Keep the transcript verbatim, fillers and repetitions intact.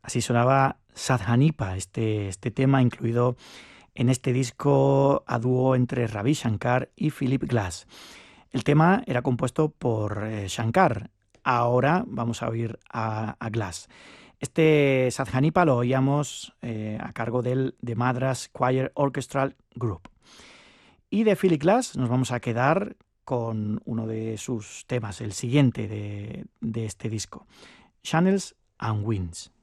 Así sonaba Sadhanipa, este, este tema incluido en este disco a dúo entre Ravi Shankar y Philip Glass. El tema era compuesto por eh, Shankar. Ahora vamos a oír a, a Glass. Este Sadhanipa lo oíamos eh, a cargo del The Madras Choir Orchestral Group. Y de Philip Glass nos vamos a quedar con uno de sus temas, el siguiente de, de este disco, Channels and Winds.